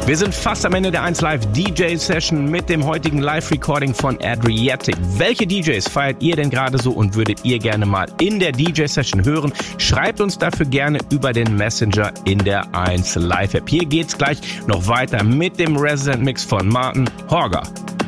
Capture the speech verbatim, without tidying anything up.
Wir sind fast am Ende der eins Live D J-Session mit dem heutigen Live-Recording von Adriatic. Welche D Js feiert ihr denn gerade so und würdet ihr gerne mal in der D J-Session hören? Schreibt uns dafür gerne über den Messenger in der eins Live App. Hier geht's gleich noch weiter mit dem Resident Mix von Martin Horger.